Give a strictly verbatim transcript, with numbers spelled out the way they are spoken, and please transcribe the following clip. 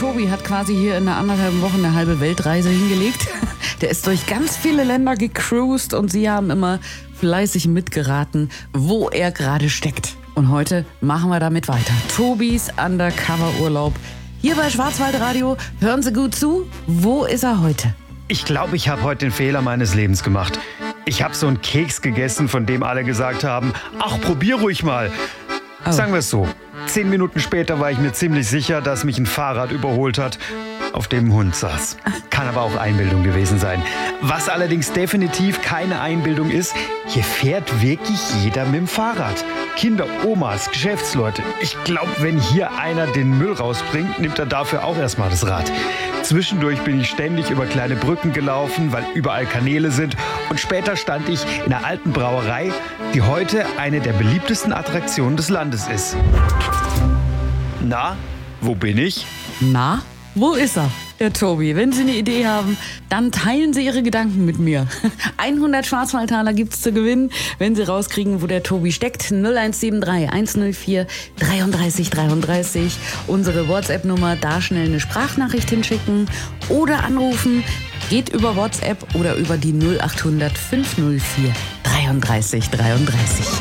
Tobi hat quasi hier in einer anderthalb Wochen eine halbe Weltreise hingelegt. Der ist durch ganz viele Länder gecruised und Sie haben immer fleißig mitgeraten, wo er gerade steckt. Und heute machen wir damit weiter. Tobis Undercover-Urlaub. Hier bei Schwarzwaldradio. Hören Sie gut zu. Wo ist er heute? Ich glaube, ich habe heute den Fehler meines Lebens gemacht. Ich habe so einen Keks gegessen, von dem alle gesagt haben, ach, probier ruhig mal. Oh. Sagen wir es so. Zehn Minuten später war ich mir ziemlich sicher, dass mich ein Fahrrad überholt hat, auf dem ein Hund saß. Kann aber auch Einbildung gewesen sein. Was allerdings definitiv keine Einbildung ist, hier fährt wirklich jeder mit dem Fahrrad. Kinder, Omas, Geschäftsleute. Ich glaube, wenn hier einer den Müll rausbringt, nimmt er dafür auch erstmal das Rad. Zwischendurch bin ich ständig über kleine Brücken gelaufen, weil überall Kanäle sind. Und später stand ich in einer alten Brauerei, die heute eine der beliebtesten Attraktionen des Landes ist. Na, wo bin ich? Na, wo ist er, der Tobi? Wenn Sie eine Idee haben, dann teilen Sie Ihre Gedanken mit mir. hundert Schwarzwaldtaler gibt's zu gewinnen, wenn Sie rauskriegen, wo der Tobi steckt. null eins sieben drei eins null vier dreiunddreißig dreiunddreißig. Unsere WhatsApp-Nummer, da schnell eine Sprachnachricht hinschicken oder anrufen. Geht über WhatsApp oder über die null acht hundert fünf null vier dreiunddreißig dreiunddreißig.